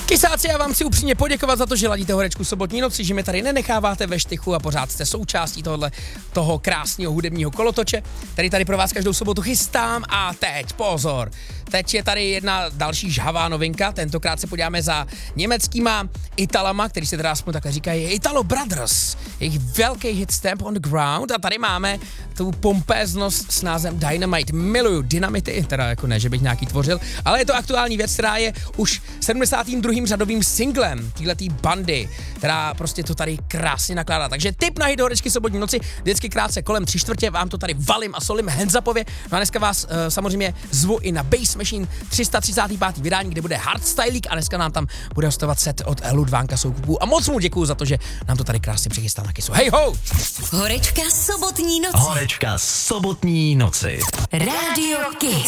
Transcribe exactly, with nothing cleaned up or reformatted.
Kysáci, já vám chci upřímně poděkovat za to, že ladíte Horečku sobotní noci, že mě tady nenecháváte ve štychu a pořád jste součástí tohle, toho krásného hudebního kolotoče, který tady pro vás každou sobotu chystám. A teď pozor, teď je tady jedna další žhavá novinka, tentokrát se podíváme za německýma Italama, který se teda aspoň takhle říkají Italo Brothers, jejich velký hit Stamp on the Ground, a tady máme tu pompéznost s názvem Dynamite. Miluju dynamity, teda jako ne, že bych nějaký tvořil, ale je to aktuální věc, která je už sedmdesátým druhým řadovým singlem téhletý bandy, která prostě to tady krásně nakládá. Takže tip na hit Horečky sobotní noci, vždycky krátce kolem tři čtvrtě vám to tady valím a solím hands-upově. No a dneska vás uh, samozřejmě zvu i na Bass Machine tři sta třicátý pátý vydání, kde bude hardstylík a dneska nám tam bude hostovat set od Ludvánka Soukupů a moc mu děkuju za to, že nám to tady krásně přichystal na kysu. Hej ho! Horečka sobotní noci. Horečka sobotní noci. Rádio Kiss.